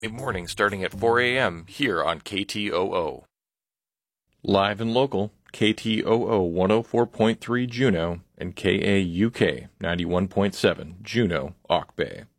morning starting at 4 a.m. here on KTOO. Live and local, KTOO 104.3 Juneau and KAUK 91.7 Juneau, Auk Bay.